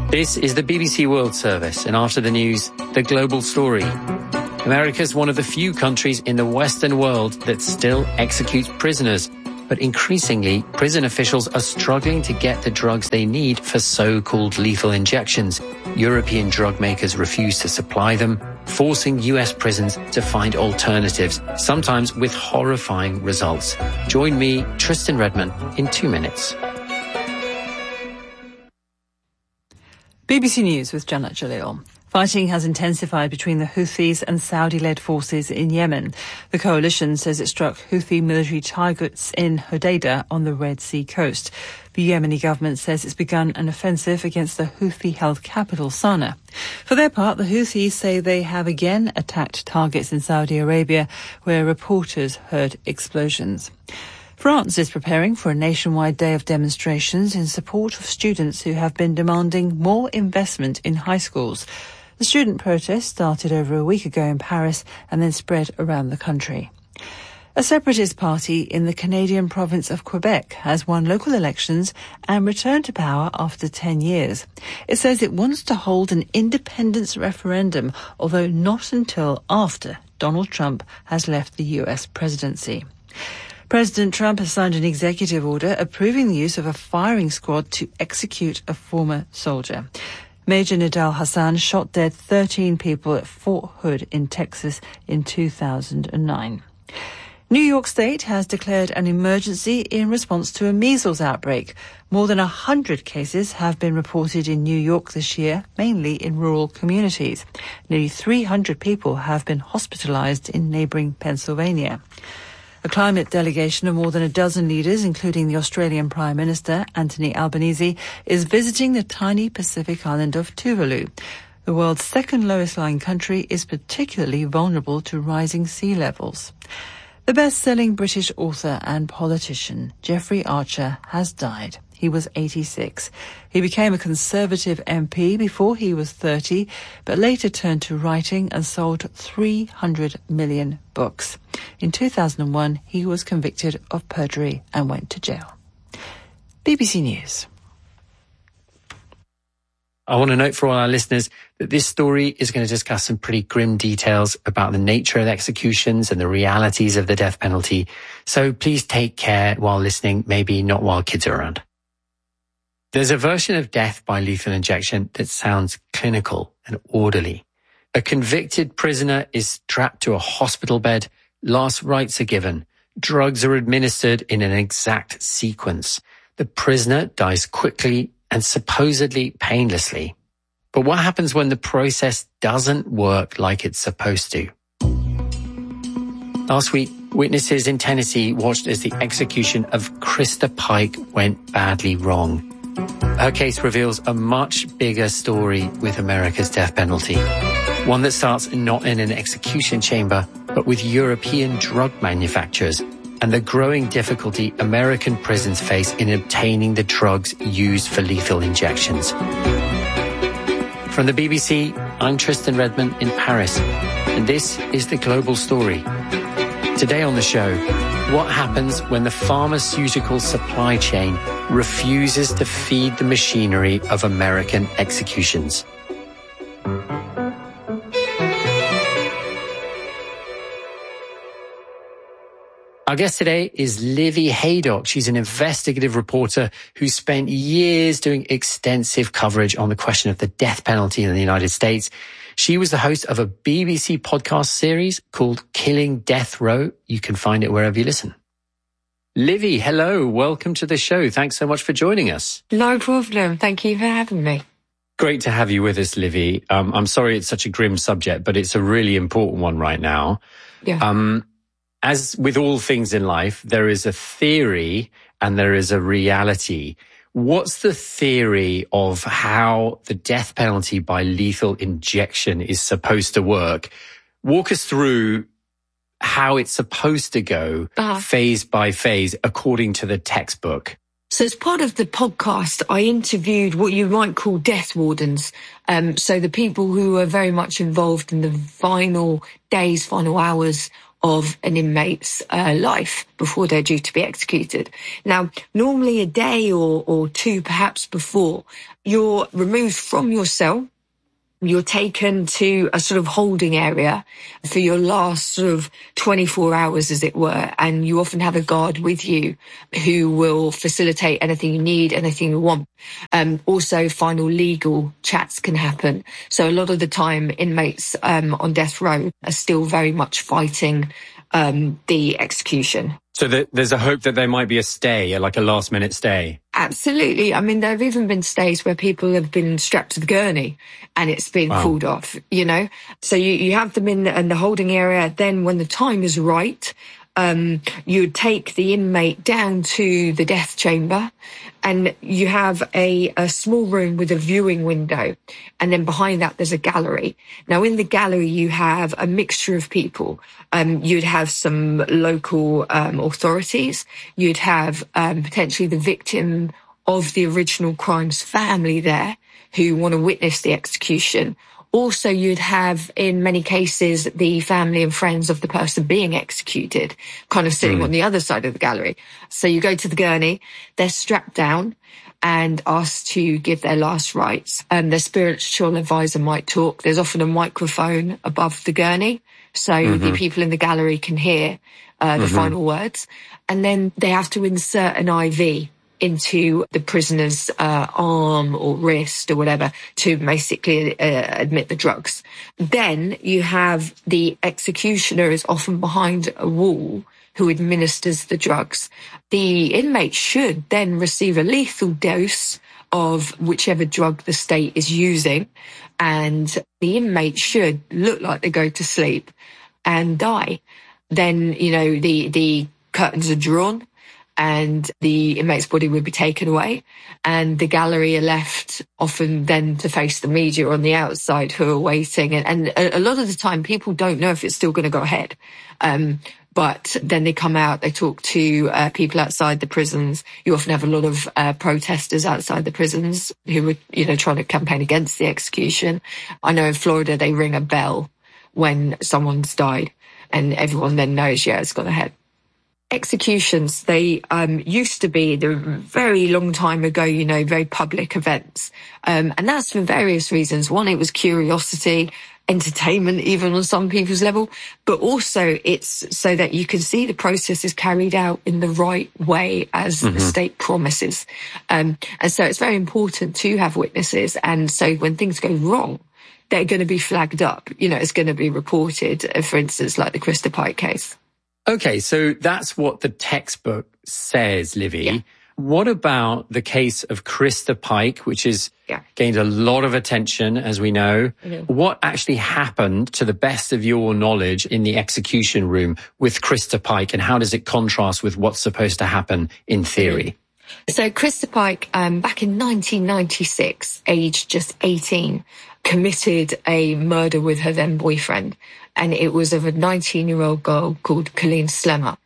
This is the BBC World Service, and after the news, the global story. America is one of the few countries in the Western world that still executes prisoners. But increasingly, prison officials are struggling to get the drugs they need for so-called lethal injections. European drug makers refuse to supply them, forcing US prisons to find alternatives, sometimes with horrifying results. Join me, Tristan Redman, in 2 minutes. BBC News with Janet Jalil. Fighting has intensified between the Houthis and Saudi-led forces in Yemen. The coalition says it struck Houthi military targets in Hodeidah on the Red Sea coast. The Yemeni government says it's begun an offensive against the Houthi-held capital, Sana'a. For their part, the Houthis say they have again attacked targets in Saudi Arabia, where reporters heard explosions. France is preparing for a nationwide day of demonstrations in support of students who have been demanding more investment in high schools. The student protest started over a week ago in Paris and then spread around the country. A separatist party in the Canadian province of Quebec has won local elections and returned to power after 10 years. It says it wants to hold an independence referendum, although not until after Donald Trump has left the US presidency. President Trump has signed an executive order approving the use of a firing squad to execute a former soldier. Major Nidal Hassan shot dead 13 people at Fort Hood in Texas in 2009. New York State has declared an emergency in response to a measles outbreak. More than 100 cases have been reported in New York this year, mainly in rural communities. Nearly 300 people have been hospitalized in neighboring Pennsylvania. A climate delegation of more than a dozen leaders, including the Australian Prime Minister, Anthony Albanese, is visiting the tiny Pacific island of Tuvalu. The world's second lowest-lying country is particularly vulnerable to rising sea levels. The best-selling British author and politician, Jeffrey Archer, has died. He was 86. He became a Conservative MP before he was 30, but later turned to writing and sold 300 million books. In 2001, he was convicted of perjury and went to jail. BBC News. I want to note for all our listeners that this story is going to discuss some pretty grim details about the nature of executions and the realities of the death penalty. So please take care while listening, maybe not while kids are around. There's a version of death by lethal injection that sounds clinical and orderly. A convicted prisoner is strapped to a hospital bed, last rites are given, drugs are administered in an exact sequence. The prisoner dies quickly and supposedly painlessly. But what happens when the process doesn't work like it's supposed to? Last week, witnesses in Tennessee watched as the execution of Krista Pike went badly wrong. Her case reveals a much bigger story with America's death penalty. One that starts not in an execution chamber, but with European drug manufacturers and the growing difficulty American prisons face in obtaining the drugs used for lethal injections. From the BBC, I'm Tristan Redman in Paris, and this is The Global Story. Today on the show, what happens when the pharmaceutical supply chain refuses to feed the machinery of American executions? Our guest today is Livy Haydock. She's an investigative reporter who spent years doing extensive coverage on the question of the death penalty in the United States. She was the host of a BBC podcast series called Killing Death Row. You can find it wherever you listen. Livy, hello. Welcome to the show. Thanks so much for joining us. No problem. Thank you for having me. Great to have you with us, Livy. I'm sorry it's such a grim subject, but it's a really important one right now. Yeah. As with all things in life, there is a theory and there is a reality. What's the theory of how the death penalty by lethal injection is supposed to work? Walk us through how it's supposed to go phase by phase according to the textbook. So as part of the podcast, I interviewed what you might call death wardens. So the people who were very much involved in the final days, final hours of an inmate's life before they're due to be executed. Now, normally a day or two perhaps before, you're removed from your cell. You're taken to a sort of holding area for your last sort of 24 hours, as it were. And you often have a guard with you who will facilitate anything you need, anything you want. Also, final legal chats can happen. So a lot of the time, inmates on death row are still very much fighting the execution. So there's a hope that there might be a stay, like a last-minute stay? Absolutely. I mean, there have even been stays where people have been strapped to the gurney and it's been pulled off, you know. So you have them in the holding area. Then when the time is right, you would take the inmate down to the death chamber, and you have a small room with a viewing window. And then behind that, there's a gallery. Now, in the gallery, you have a mixture of people. You'd have some local authorities. You'd have potentially the victim of the original crime's family there who want to witness the execution. Also, you'd have, in many cases, the family and friends of the person being executed kind of sitting on the other side of the gallery. So you go to the gurney, they're strapped down and asked to give their last rites. Their spiritual advisor might talk. There's often a microphone above the gurney, so the people in the gallery can hear the final words. And then they have to insert an IV into the prisoner's arm or wrist or whatever to basically admit the drugs. Then you have the executioner is often behind a wall who administers the drugs. The inmate should then receive a lethal dose of whichever drug the state is using, and the inmate should look like they go to sleep and die. Then, you know, the curtains are drawn, and the inmate's body would be taken away, and the gallery are left often then to face the media on the outside who are waiting. And a lot of the time people don't know if it's still going to go ahead. But then they come out, they talk to people outside the prisons. You often have a lot of protesters outside the prisons who are, you know, trying to campaign against the execution. I know in Florida they ring a bell when someone's died, and everyone then knows, yeah, it's gone ahead. Executions, they used to be, a very long time ago, you know, very public events. And that's for various reasons. One, it was curiosity, entertainment, even on some people's level. But also it's so that you can see the process is carried out in the right way as the state promises. And so it's very important to have witnesses. And so when things go wrong, they're going to be flagged up. You know, it's going to be reported, for instance, like the Krista Pike case. Okay, so that's what the textbook says, Livy. Yeah. What about the case of Krista Pike, which has gained a lot of attention, as we know? What actually happened, to the best of your knowledge, in the execution room with Krista Pike, and how does it contrast with what's supposed to happen in theory? So Krista Pike, back in 1996, aged just 18, committed a murder with her then boyfriend. And it was of a 19-year-old girl called Colleen Slemmer.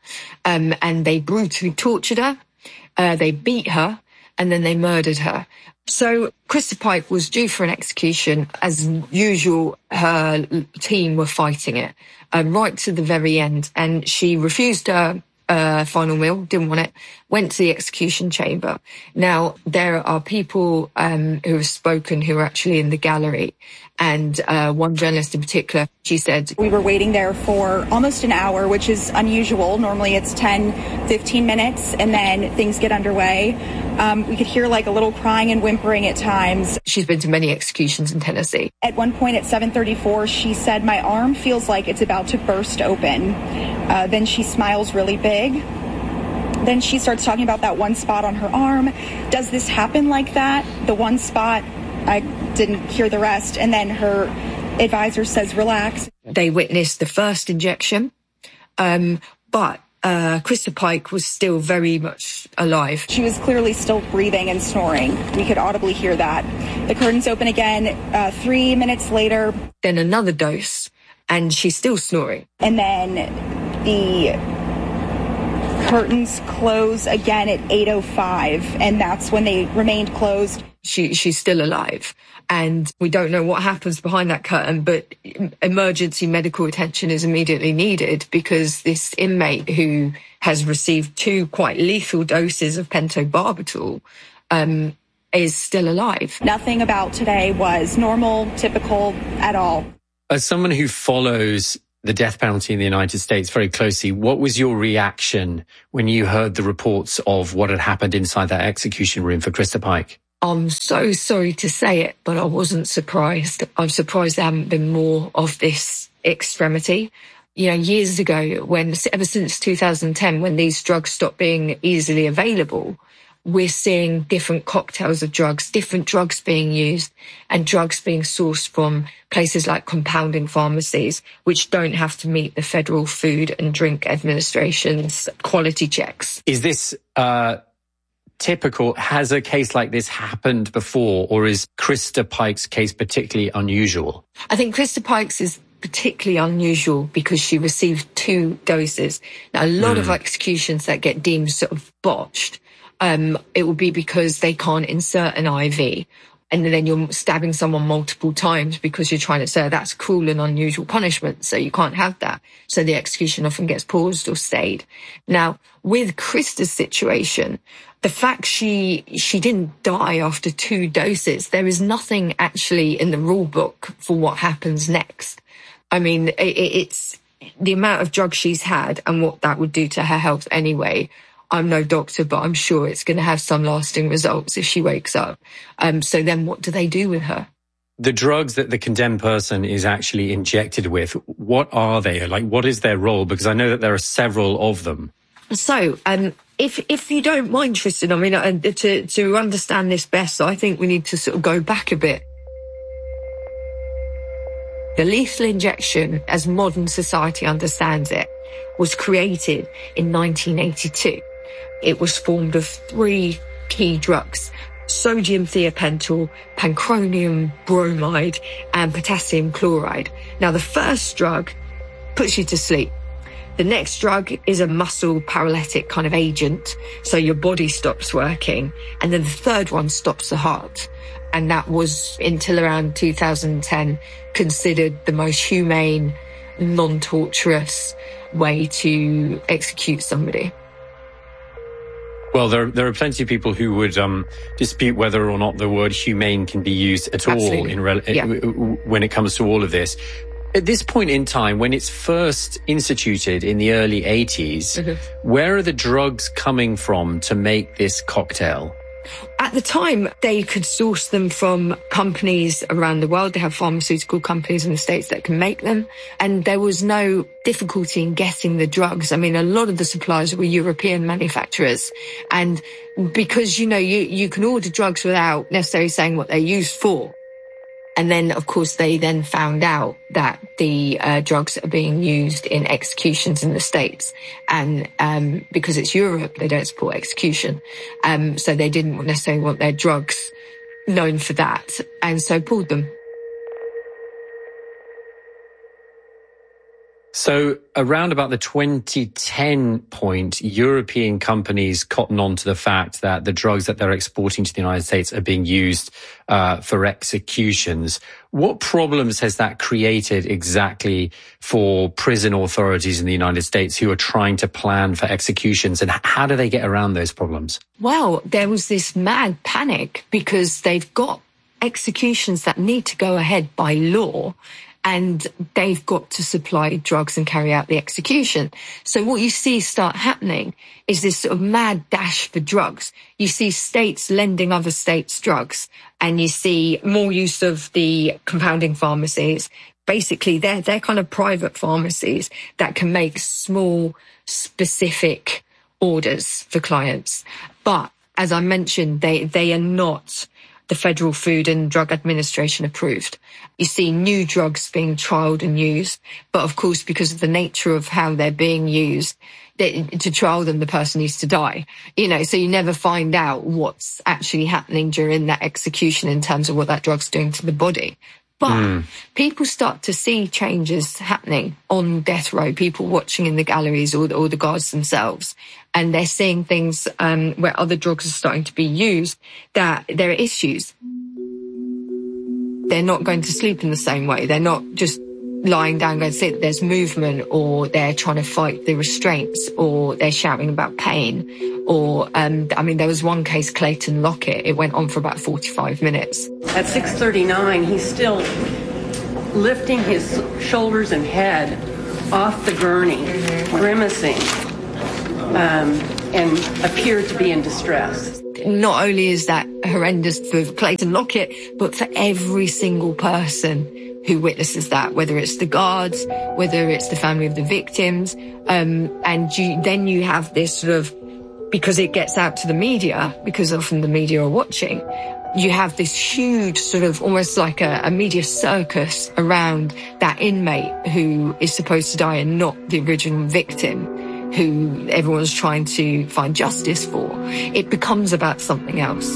And they brutally tortured her, they beat her, and then they murdered her. So Krista Pike was due for an execution. As usual, her team were fighting it right to the very end. And she refused her final meal, didn't want it, went to the execution chamber. Now, there are people who have spoken who are actually in the gallery. And one journalist in particular, she said, "We were waiting there for almost an hour, which is unusual. Normally it's 10, 15 minutes, and then things get underway. We could hear like a little crying and whimpering at times." She's been to many executions in Tennessee. At one point at 7:34, she said, "My arm feels like it's about to burst open." Then she smiles really big. Then she starts talking about that one spot on her arm. "Does this happen like that? The one spot?" I didn't hear the rest. And then her advisor says, "Relax." They witnessed the first injection, but Krista Pike was still very much alive. She was clearly still breathing and snoring. We could audibly hear that. The curtains open again 3 minutes later. Then another dose, and she's still snoring. And then the curtains close again at 8:05, and that's when they remained closed. She's still alive, and we don't know what happens behind that curtain, but emergency medical attention is immediately needed because this inmate who has received 2 quite lethal doses of pentobarbital is still alive. Nothing about today was normal, typical at all. As someone who follows the death penalty in the United States very closely, what was your reaction when you heard the reports of what had happened inside that execution room for Krista Pike? I'm so sorry to say it, but I wasn't surprised. I'm surprised there haven't been more of this extremity. You know, years ago, ever since 2010, when these drugs stopped being easily available, we're seeing different cocktails of drugs, different drugs being used, and drugs being sourced from places like compounding pharmacies, which don't have to meet the Federal Food and Drug Administration's quality checks. Is this typical? Has a case like this happened before, or is Krista Pike's case particularly unusual? I think Krista Pike's is particularly unusual because she received 2 doses. Now, a lot of executions that get deemed sort of botched, it will be because they can't insert an IV, and then you're stabbing someone multiple times because you're trying to say that's cruel and unusual punishment, so you can't have that. So the execution often gets paused or stayed. Now, with Krista's situation, the fact she didn't die after 2 doses, there is nothing actually in the rule book for what happens next. I mean, it's the amount of drugs she's had and what that would do to her health anyway. I'm no doctor, but I'm sure it's going to have some lasting results if she wakes up. So then what do they do with her? The drugs that the condemned person is actually injected with, what are they? Like, what is their role? Because I know that there are several of them. So, if you don't mind, Tristan, I mean, to understand this best, I think we need to sort of go back a bit. The lethal injection, as modern society understands it, was created in 1982. It was formed of 3 key drugs: sodium thiopental, pancronium bromide, and potassium chloride. Now, the first drug puts you to sleep. The next drug is a muscle paralytic kind of agent, so your body stops working. And then the third one stops the heart. And that was, until around 2010, considered the most humane, non-torturous way to execute somebody. Well, there are plenty of people who would dispute whether or not the word humane can be used at all when it comes to all of this. At this point in time, when it's first instituted in the early 80s, where are the drugs coming from to make this cocktail? At the time, they could source them from companies around the world. They have pharmaceutical companies in the States that can make them. And there was no difficulty in getting the drugs. I mean, a lot of the suppliers were European manufacturers. And because, you know, you can order drugs without necessarily saying what they're used for. And then, of course, they then found out that the drugs are being used in executions in the States. And because it's Europe, they don't support execution. So they didn't necessarily want their drugs known for that, and so pulled them. So around about the 2010 point, European companies cotton on to the fact that the drugs that they're exporting to the United States are being used for executions. What problems has that created exactly for prison authorities in the United States who are trying to plan for executions, and how do they get around those problems? Well, there was this mad panic because they've got executions that need to go ahead by law, and they've got to supply drugs and carry out the execution. So what you see start happening is this sort of mad dash for drugs. You see states lending other states drugs, and you see more use of the compounding pharmacies. Basically, they're kind of private pharmacies that can make small, specific orders for clients. But as I mentioned, they are not the Federal Food and Drug Administration approved. You see new drugs being trialled and used, but of course, because of the nature of how they're being used, to trial them, the person needs to die. You know, so you never find out what's actually happening during that execution in terms of what that drug's doing to the body. But people start to see changes happening on death row, people watching in the galleries or the guards themselves. And they're seeing things where other drugs are starting to be used, that there are issues. They're not going to sleep in the same way. They're not just lying down going to sleep. There's movement, or they're trying to fight the restraints, or they're shouting about pain. Or, there was one case, Clayton Lockett, it went on for about 45 minutes. At 6:39, he's still lifting his shoulders and head off the gurney, grimacing, and appeared to be in distress. Not only is that horrendous for Clayton Lockett, but for every single person who witnesses that, whether it's the guards, whether it's the family of the victims. Then you have this sort of, because it gets out to the media, because often the media are watching, you have this huge sort of almost like a media circus around that inmate who is supposed to die and not the original victim, who everyone's trying to find justice for. It becomes about something else.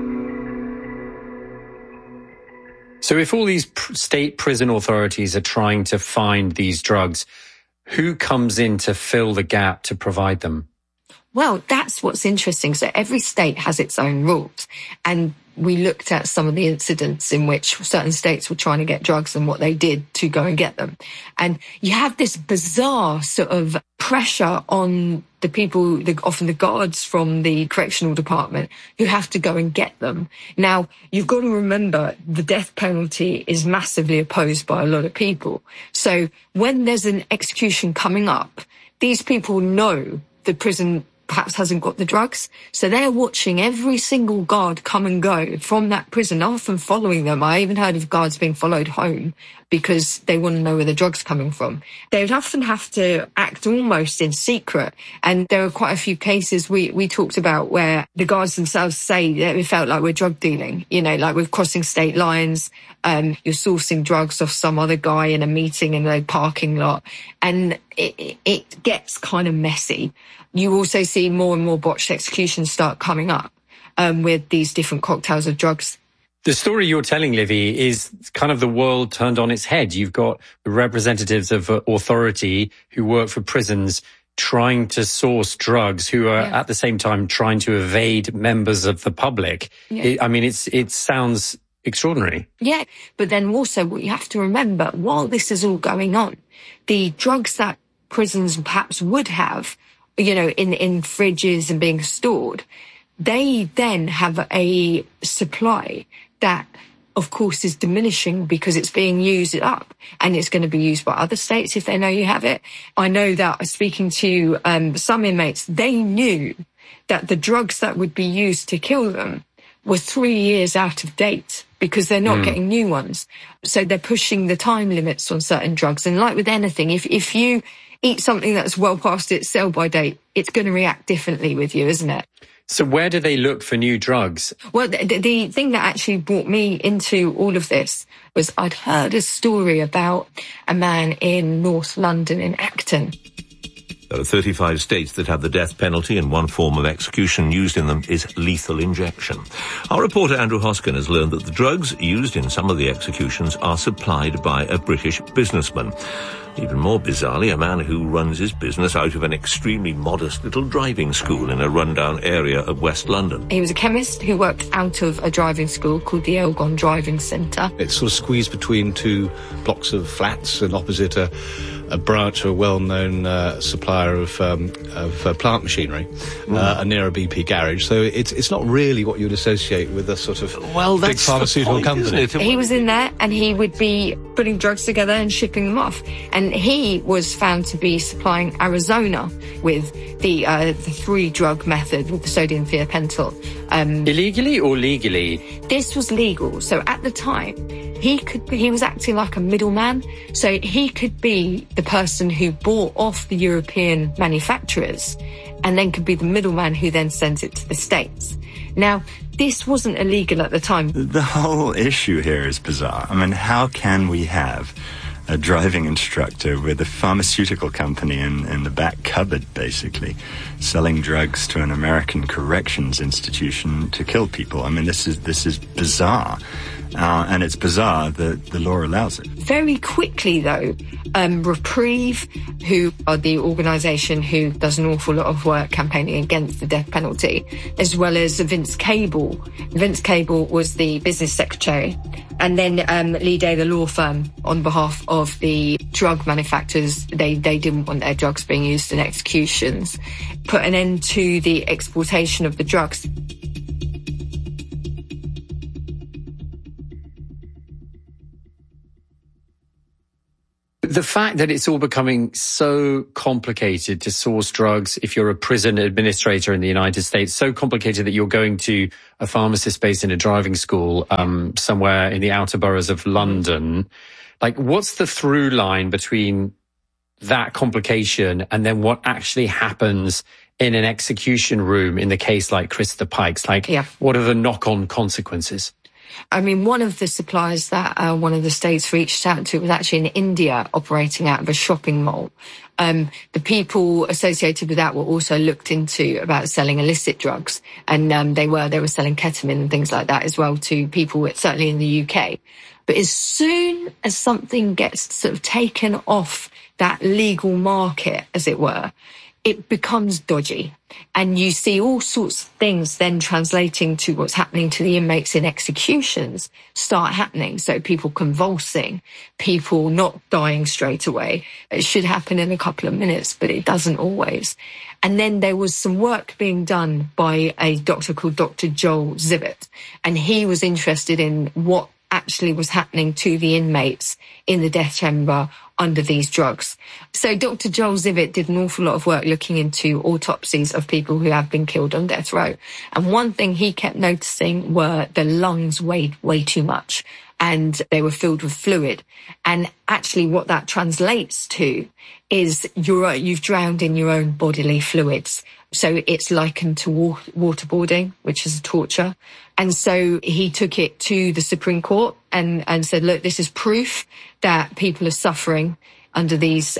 So if all these state prison authorities are trying to find these drugs, who comes in to fill the gap to provide them? Well, that's what's interesting. So every state has its own rules. And we looked at some of the incidents in which certain states were trying to get drugs and what they did to go and get them. And you have this bizarre sort of pressure on the people, often the guards from the correctional department, who have to go and get them. Now, you've got to remember the death penalty is massively opposed by a lot of people. So when there's an execution coming up, these people know the prison perhaps hasn't got the drugs. So they're watching every single guard come and go from that prison, often following them. I even heard of guards being followed home because they want to know where the drug's coming from. They would often have to act almost in secret. And there are quite a few cases we talked about where the guards themselves say that it felt like we're drug dealing, like we're crossing state lines. You're sourcing drugs off some other guy in a meeting in a parking lot. And it gets kind of messy. You also see more and more botched executions start coming up with these different cocktails of drugs. The story you're telling, Livy, is kind of the world turned on its head. You've got the representatives of authority who work for prisons trying to source drugs, who are at the same time trying to evade members of the public. Yeah. It sounds extraordinary. Yeah, but then also what you have to remember, while this is all going on, the drugs that prisons perhaps would have, in fridges and being stored, they then have a supply that, of course, is diminishing because it's being used up, and it's going to be used by other states if they know you have it. I know that speaking to some inmates, they knew that the drugs that would be used to kill them were 3 years out of date because they're not getting new ones. So they're pushing the time limits on certain drugs. And like with anything, if you eat something that's well past its sell-by date, it's going to react differently with you, isn't it? So where do they look for new drugs? Well, the thing that actually brought me into all of this was I'd heard a story about a man in North London, in Acton. There are 35 states that have the death penalty, and one form of execution used in them is lethal injection. Our reporter Andrew Hoskin has learned that the drugs used in some of the executions are supplied by a British businessman. Even more bizarrely, a man who runs his business out of an extremely modest little driving school in a rundown area of West London. He was a chemist who worked out of a driving school called the Elgon Driving Centre. It's sort of squeezed between two blocks of flats and opposite a branch of a well-known supplier of plant machinery near a BP garage. So it's not really what you'd associate with a sort of big pharmaceutical company. He was in there and he would be putting drugs together and shipping them off. And he was found to be supplying Arizona with the 3-drug method with the sodium thiopental. Illegally or legally? This was legal. So at the time, he was acting like a middleman. So he could be the person who bought off the European manufacturers and then could be the middleman who then sends it to the States. Now, this wasn't illegal at the time. The whole issue here is bizarre. I mean, how can we have a driving instructor with a pharmaceutical company in the back cupboard, basically, selling drugs to an American corrections institution to kill people? I mean, this is bizarre. And it's bizarre that the law allows it. Very quickly, though, Reprieve, who are the organisation who does an awful lot of work campaigning against the death penalty, as well as Vince Cable. Vince Cable was the business secretary. And then Leaday, the law firm, on behalf of the drug manufacturers, they didn't want their drugs being used in executions, put an end to the exportation of the drugs. The fact that it's all becoming so complicated to source drugs, if you're a prison administrator in the United States, so complicated that you're going to a pharmacist based in a driving school somewhere in the outer boroughs of London. Like, what's the through line between that complication and then what actually happens in an execution room in the case like Krista Pike's? Like, what are the knock-on consequences? I mean, one of the suppliers that one of the states reached out to was actually in India, operating out of a shopping mall. The people associated with that were also looked into about selling illicit drugs, and they were selling ketamine and things like that as well to people, certainly in the UK. But as soon as something gets sort of taken off that legal market, as it were, it becomes dodgy. And you see all sorts of things then translating to what's happening to the inmates in executions start happening. So people convulsing, people not dying straight away. It should happen in a couple of minutes, but it doesn't always. And then there was some work being done by a doctor called Dr. Joel Zivit, and he was interested in what actually was happening to the inmates in the death chamber under these drugs. So Dr. Joel Zivit did an awful lot of work looking into autopsies of people who have been killed on death row. And one thing he kept noticing were the lungs weighed way too much and they were filled with fluid. And actually what that translates to is you've drowned in your own bodily fluids. So it's likened to waterboarding, which is a torture. And so he took it to the Supreme Court and said, look, this is proof that people are suffering under these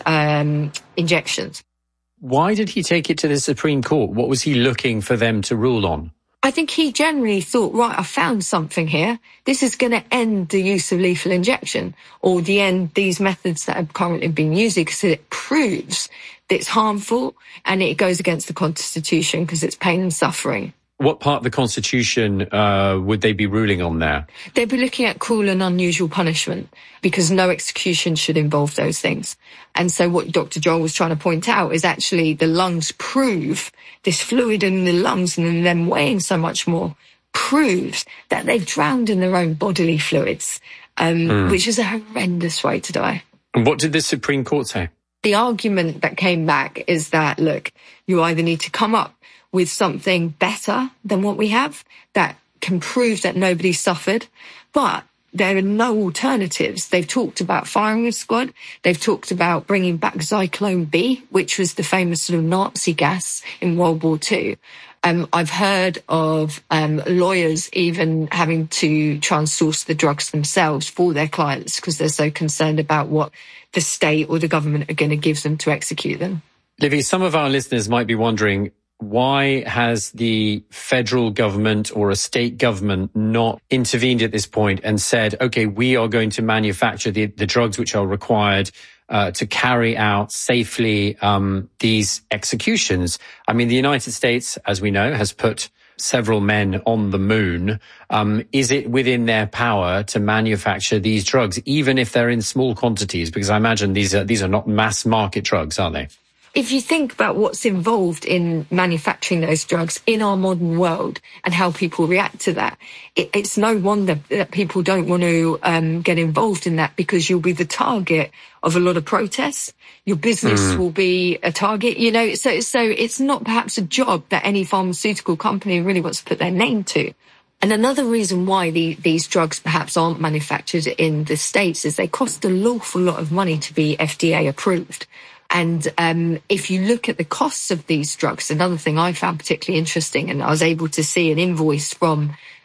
injections. Why did he take it to the Supreme Court? What was he looking for them to rule on? I think he generally thought, right, I found something here. This is going to end the use of lethal injection or the end these methods that have currently been used, because it proves that it's harmful and it goes against the Constitution because it's pain and suffering. What part of the Constitution would they be ruling on there? They'd be looking at cruel and unusual punishment because no execution should involve those things. And so what Dr. Joel was trying to point out is actually the lungs prove this fluid in the lungs and them weighing so much more proves that they've drowned in their own bodily fluids, which is a horrendous way to die. And what did the Supreme Court say? The argument that came back is that, look, you either need to come up with something better than what we have that can prove that nobody suffered, but there are no alternatives. They've talked about firing a squad. They've talked about bringing back Zyklon B, which was the famous sort of Nazi gas in World War II. I've heard of lawyers even having to try and source the drugs themselves for their clients because they're so concerned about what the state or the government are going to give them to execute them. Livy, some of our listeners might be wondering, why has the federal government or a state government not intervened at this point and said, OK, we are going to manufacture the drugs which are required to carry out safely these executions? I mean, the United States, as we know, has put several men on the moon. Is it within their power to manufacture these drugs, even if they're in small quantities? Because I imagine these are not mass market drugs, are they? If you think about what's involved in manufacturing those drugs in our modern world and how people react to that, it's no wonder that people don't want to get involved in that, because you'll be the target of a lot of protests. Your business will be a target, you know. So it's not perhaps a job that any pharmaceutical company really wants to put their name to. And another reason why these drugs perhaps aren't manufactured in the States is they cost an awful lot of money to be FDA approved. And if you look at the costs of these drugs, another thing I found particularly interesting, and I was able to see an invoice from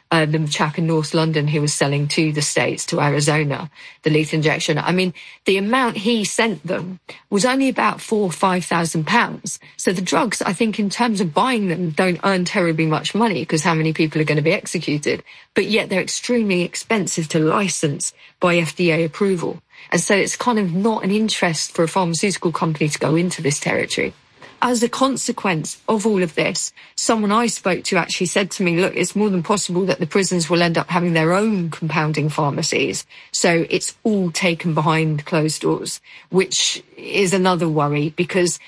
the chap in North London who was selling to the States, to Arizona, the lethal injection. I mean, the amount he sent them was only about £4,000 or £5,000. So the drugs, I think, in terms of buying them, don't earn terribly much money because how many people are going to be executed? But yet they're extremely expensive to license by FDA approval. And so it's kind of not an interest for a pharmaceutical company to go into this territory. As a consequence of all of this, someone I spoke to actually said to me, look, it's more than possible that the prisons will end up having their own compounding pharmacies. So it's all taken behind closed doors, which is another worry because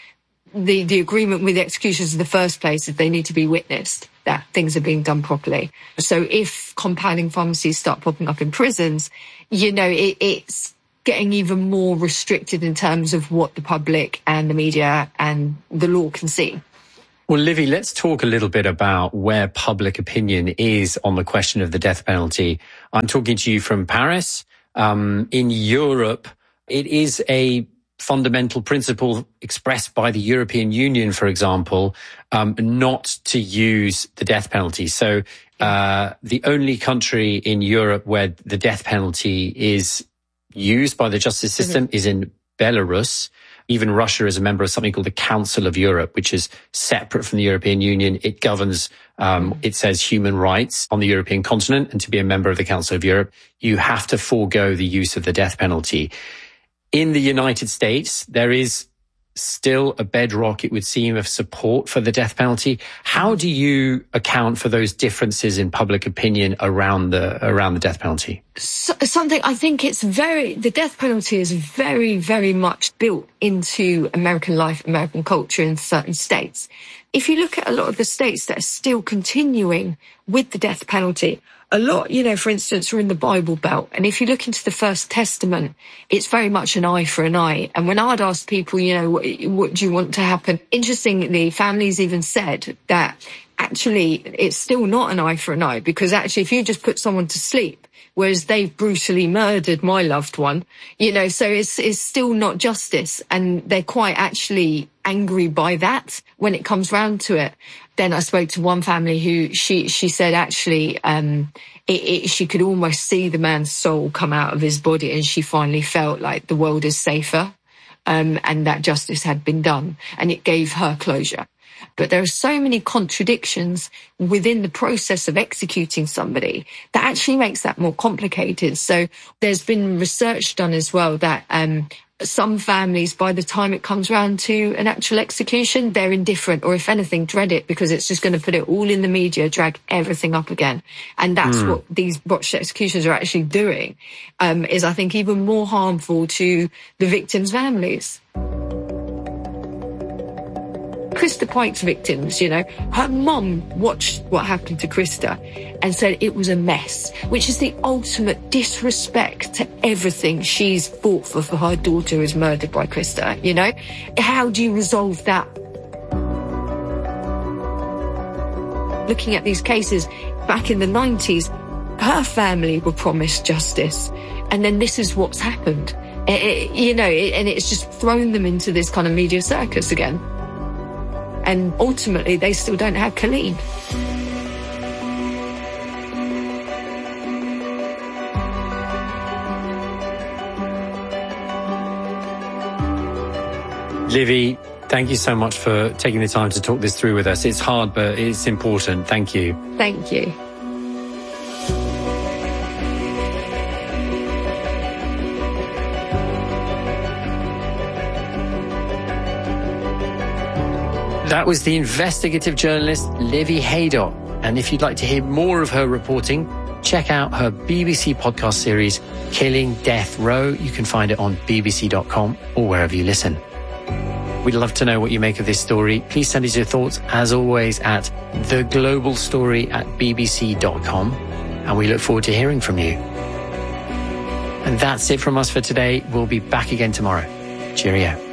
the agreement with the executions in the first place is they need to be witnessed, that things are being done properly. So if compounding pharmacies start popping up in prisons, you know, it's getting even more restricted in terms of what the public and the media and the law can see. Well, Livy, let's talk a little bit about where public opinion is on the question of the death penalty. I'm talking to you from Paris. In Europe, it is a fundamental principle expressed by the European Union, for example, not to use the death penalty. So the only country in Europe where the death penalty is used by the justice system is in Belarus. Even Russia is a member of something called the Council of Europe, which is separate from the European Union. It governs, it says human rights on the European continent. And to be a member of the Council of Europe, you have to forego the use of the death penalty. In the United States, there is still a bedrock, it would seem, of support for the death penalty. How do you account for those differences in public opinion around the death penalty? Something I think the death penalty is very, very much built into American life, American culture in certain states. If you look at a lot of the states that are still continuing with the death penalty, a lot, you know, for instance, are in the Bible Belt. And if you look into the First Testament, it's very much an eye for an eye. And when I'd ask people, you know, what do you want to happen? Interestingly, families even said that actually it's still not an eye for an eye, because actually if you just put someone to sleep, whereas they've brutally murdered my loved one, you know, so it's still not justice. And they're quite actually angry by that when it comes round to it. Then I spoke to one family who she said actually she could almost see the man's soul come out of his body, and she finally felt like the world is safer and that justice had been done, and it gave her closure. But there are so many contradictions within the process of executing somebody that actually makes that more complicated. So there's been research done as well that some families, by the time it comes around to an actual execution, they're indifferent, or if anything, dread it, because it's just going to put it all in the media, drag everything up again. And that's what these botched executions are actually doing, is I think even more harmful to the victims' families. Krista Pike's victims, you know, her mum watched what happened to Krista and said it was a mess, which is the ultimate disrespect to everything she's fought for her daughter who was murdered by Krista, you know? How do you resolve that? Looking at these cases back in the 90s, her family were promised justice, and then this is what's happened. You know, and it's just thrown them into this kind of media circus again. And ultimately, they still don't have Colleen. Livy, thank you so much for taking the time to talk this through with us. It's hard, but it's important. Thank you. Thank you. That was the investigative journalist Livy Haydock. And if you'd like to hear more of her reporting, check out her BBC podcast series, Killing Death Row. You can find it on bbc.com or wherever you listen. We'd love to know what you make of this story. Please send us your thoughts, as always, at theglobalstory@bbc.com. And we look forward to hearing from you. And that's it from us for today. We'll be back again tomorrow. Cheerio.